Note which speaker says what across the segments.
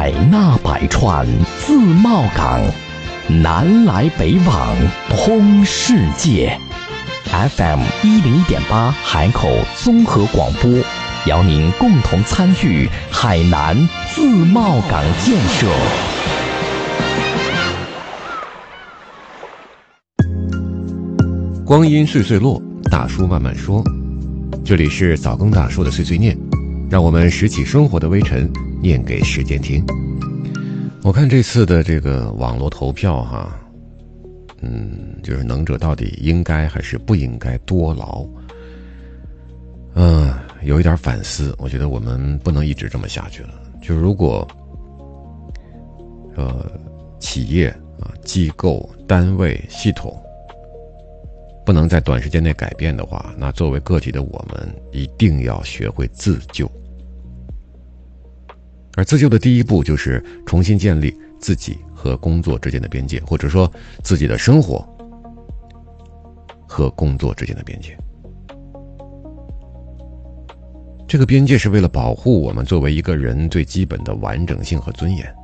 Speaker 1: 海纳百川，自贸港，南来北往，通世界。FM 101.8海口综合广播，邀您共同参与海南自贸港建设。
Speaker 2: 光阴岁岁落，大叔慢慢说。这里是早更大叔的碎碎念，让我们拾起生活的微尘，念给时间听。我看这次的这个网络投票哈，就是能者到底应该还是不应该多劳？有一点反思，我觉得我们不能一直这么下去了。就如果企业机构、单位、系统不能在短时间内改变的话，那作为个体的我们一定要学会自救。而自救的第一步就是重新建立自己和工作之间的边界，或者说自己的生活和工作之间的边界。这个边界是为了保护我们作为一个人最基本的完整性和尊严。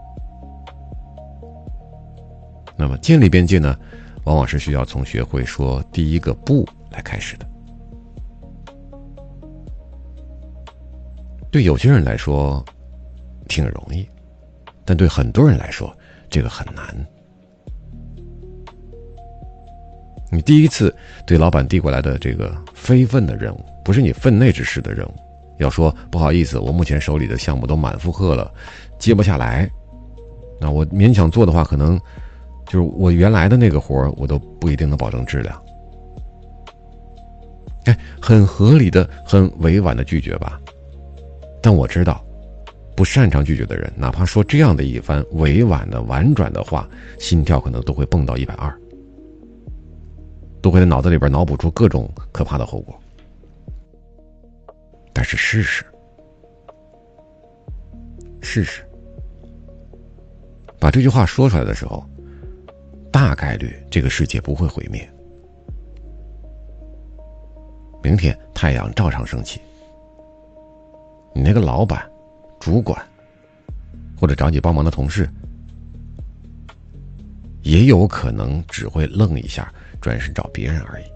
Speaker 2: 那么建立边界呢，往往是需要从学会说第一个不来开始的。对有些人来说挺容易，但对很多人来说这个很难。你第一次对老板递过来的这个非分的任务，不是你分内之事的任务，要说不好意思，我目前手里的项目都满负荷了，接不下来，那我勉强做的话，可能就是我原来的那个活我都不一定能保证质量。很合理的很委婉的拒绝吧。但我知道不擅长拒绝的人，哪怕说这样的一番委婉的婉转的话，心跳可能都会蹦到120，都会在脑子里边脑补出各种可怕的后果。但是试试把这句话说出来的时候，大概率这个世界不会毁灭。明天太阳照常升起，你那个老板、主管或者找你帮忙的同事，也有可能只会愣一下，转身找别人而已。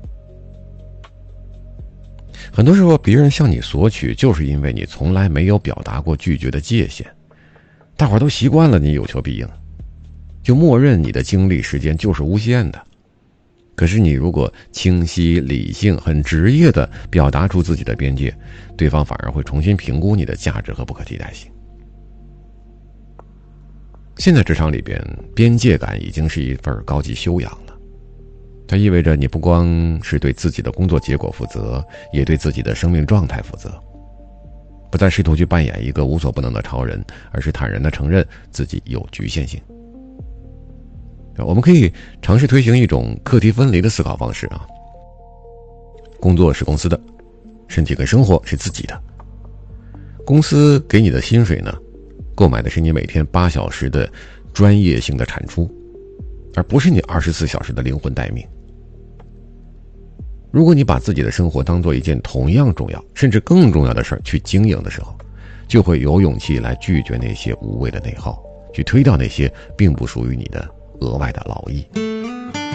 Speaker 2: 很多时候别人向你索取，就是因为你从来没有表达过拒绝的界限，大伙儿都习惯了你有求必应，就默认你的精力时间就是无限的。可是你如果清晰、理性、很职业地表达出自己的边界，对方反而会重新评估你的价值和不可替代性。现在职场里边，边界感已经是一份高级修养了，它意味着你不光是对自己的工作结果负责，也对自己的生命状态负责，不再试图去扮演一个无所不能的超人，而是坦然地承认自己有局限性。我们可以尝试推行一种课题分离的思考方式工作是公司的，身体跟生活是自己的。公司给你的薪水呢，购买的是你每天8小时的专业性的产出，而不是你24小时的灵魂待命。如果你把自己的生活当做一件同样重要甚至更重要的事儿去经营的时候，就会有勇气来拒绝那些无谓的内耗，去推掉那些并不属于你的额外的劳役。